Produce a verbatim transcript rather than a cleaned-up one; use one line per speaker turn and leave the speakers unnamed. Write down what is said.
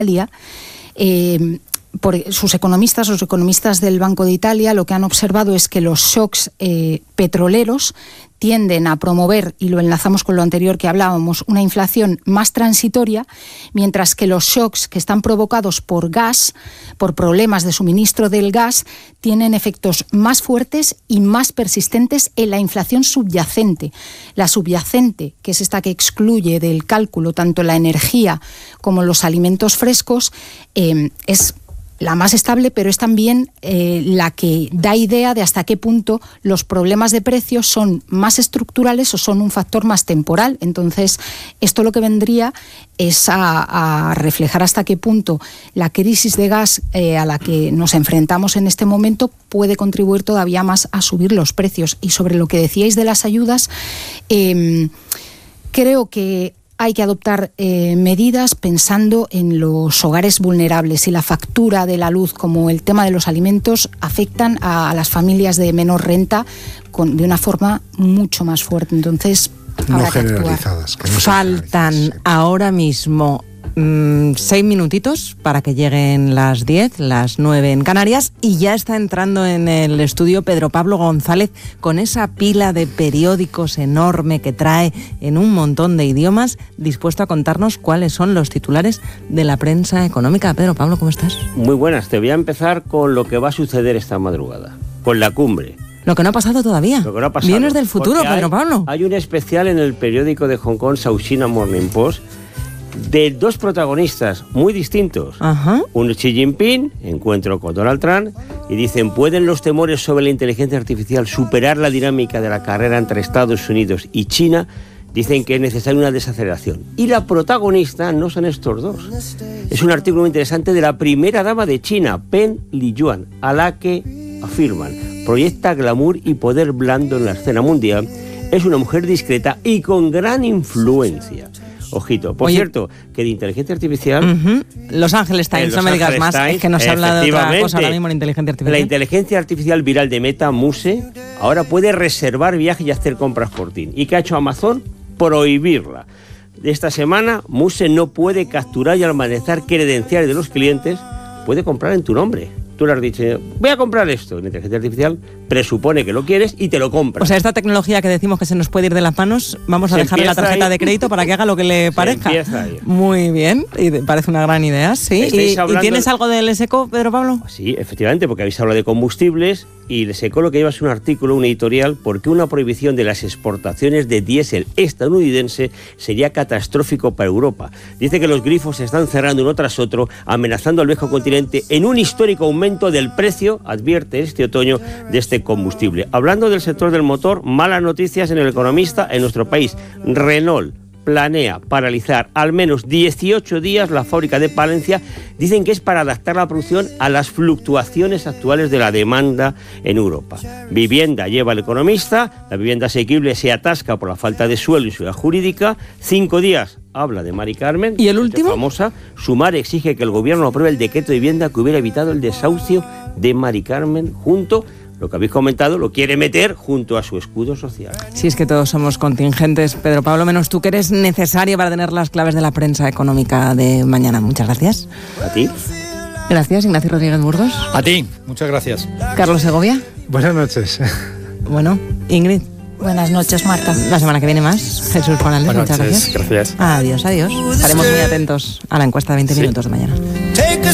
Italia, eh, por sus economistas, los economistas del Banco de Italia, lo que han observado es que los shocks eh, petroleros tienden a promover, y lo enlazamos con lo anterior que hablábamos, una inflación más transitoria, mientras que los shocks que están provocados por gas, por problemas de suministro del gas, tienen efectos más fuertes y más persistentes en la inflación subyacente. La subyacente, que es esta que excluye del cálculo tanto la energía como los alimentos frescos, eh, es la más estable, pero es también eh, la que da idea de hasta qué punto los problemas de precios son más estructurales o son un factor más temporal. Entonces, esto lo que vendría es a, a reflejar hasta qué punto la crisis de gas eh, a la que nos enfrentamos en este momento puede contribuir todavía más a subir los precios. Y sobre lo que decíais de las ayudas, eh, creo que hay que adoptar eh, medidas pensando en los hogares vulnerables y la factura de la luz, como el tema de los alimentos, afectan a, a las familias de menor renta con, de una forma mucho más fuerte. Entonces,
no generalizadas. Que no
faltan
sí.
ahora mismo mmm, seis minutitos para que lleguen las diez, las nueve en Canarias, y ya está entrando en el estudio Pedro Pablo González con esa pila de periódicos enorme que trae en un montón de idiomas, dispuesto a contarnos cuáles son los titulares de la prensa económica. Pedro Pablo, ¿cómo estás?
Muy buenas, te voy a empezar con lo que va a suceder esta madrugada, con la cumbre.
Lo que no ha pasado todavía.
Lo que no ha pasado.
Vienes del futuro,
Porque
Pedro
hay,
Pablo.
Hay un especial en el periódico de Hong Kong, South China Morning Post, de dos protagonistas muy distintos.
Ajá.
Uno Xi Jinping, encuentro con Donald Trump, y dicen, ¿pueden los temores sobre la inteligencia artificial superar la dinámica de la carrera entre Estados Unidos y China? Dicen que es necesaria una desaceleración. Y la protagonista no son estos dos. Es un artículo muy interesante de la primera dama de China, Peng Liyuan, a la que afirman, proyecta glamour y poder blando en la escena mundial, es una mujer discreta y con gran influencia. Ojito. Por Oye, cierto, que de inteligencia artificial...
Uh-huh. Los Ángeles Times, no me digas más, Times, es que nos habla de otra cosa ahora mismo la inteligencia artificial.
La inteligencia artificial viral de Meta, Muse, ahora puede reservar viajes y hacer compras por ti. ¿Y qué ha hecho Amazon? Prohibirla. De esta semana, Muse no puede capturar y almacenar credenciales de los clientes, puede comprar en tu nombre. Tú le has dicho, voy a comprar esto. La inteligencia artificial presupone que lo quieres y te lo compra.
O sea, esta tecnología que decimos que se nos puede ir de las manos, vamos a se dejarle la tarjeta de crédito para que haga lo que le parezca. Muy bien, y parece una gran idea, sí. ¿Y, ¿Y tienes algo del ESECO, Pedro Pablo?
Sí, efectivamente, porque habéis hablado de combustibles y el ESECO lo que lleva es un artículo, un editorial, porque una prohibición de las exportaciones de diésel estadounidense sería catastrófico para Europa. Dice que los grifos se están cerrando uno tras otro, amenazando al viejo continente en un histórico aumento del precio, advierte este otoño, de este combustible. Hablando del sector del motor, malas noticias en El Economista en nuestro país. Renault planea paralizar al menos dieciocho días la fábrica de Palencia. Dicen que es para adaptar la producción a las fluctuaciones actuales de la demanda en Europa. Vivienda lleva El Economista, la vivienda asequible se atasca por la falta de suelo y seguridad jurídica. Cinco días habla de Mari Carmen.
¿Y el último?
Famosa. Sumar exige que el gobierno apruebe el decreto de vivienda que hubiera evitado el desahucio de Mari Carmen junto... Lo que habéis comentado, lo quiere meter junto a su escudo social.
Sí, es que todos somos contingentes, Pedro Pablo, menos tú, que eres necesario para tener las claves de la prensa económica de mañana. Muchas gracias.
A ti.
Gracias, Ignacio Rodríguez Burgos.
A ti, muchas gracias.
Carlos Segovia.
Buenas noches.
Bueno, Ingrid.
Buenas noches, Marta.
La semana que viene más. Jesús Morales,
Buenas
muchas
noches,
gracias.
Gracias.
Adiós, adiós. Estaremos muy atentos a la encuesta de veinte sí. minutos de mañana.